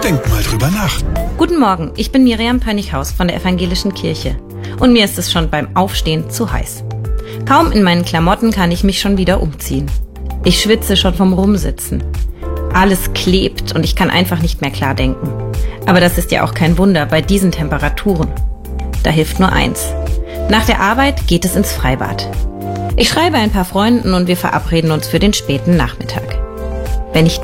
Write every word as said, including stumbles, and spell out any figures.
Denk mal drüber nach. Guten Morgen, ich bin Miriam Pönnighaus von der Evangelischen Kirche. Und mir ist es schon beim Aufstehen zu heiß. Kaum in meinen Klamotten kann ich mich schon wieder umziehen. Ich schwitze schon vom Rumsitzen. Alles klebt und ich kann einfach nicht mehr klar denken. Aber das ist ja auch kein Wunder bei diesen Temperaturen. Da hilft nur eins. Nach der Arbeit geht es ins Freibad. Ich schreibe ein paar Freunden und wir verabreden uns für den späten Nachmittag. Wenn ich